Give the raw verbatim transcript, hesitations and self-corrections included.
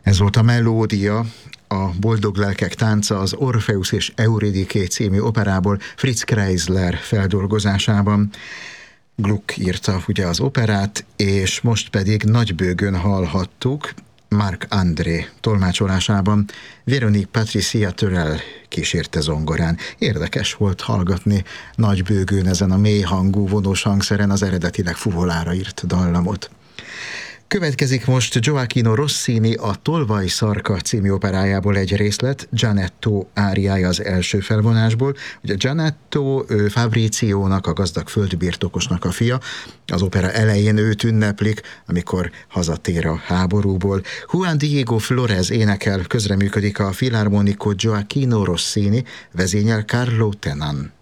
Ez volt a melódia, a Boldog lelkek tánca az Orpheus és Euridiké című operából Fritz Kreisler feldolgozásában. Gluck írta ugye az operát, és most pedig nagybőgön hallhattuk Marc André tolmácsolásában. Véronique Patricia Törel kísérte zongorán. Érdekes volt hallgatni nagybőgőn ezen a mély hangú vonós hangszeren az eredetileg fuvolára írt dallamot. Következik most Gioacchino Rossini a Tolvaj szarka című operájából egy részlet, Gianetto áriája az első felvonásból. Ugye Gianetto Fabriciónak, a gazdag földbirtokosnak a fia. Az opera elején őt ünneplik, amikor hazatér a háborúból. Juan Diego Flores énekel, közreműködik a Filarmonico Gioacchino Rossini, vezényel Carlo Tenan.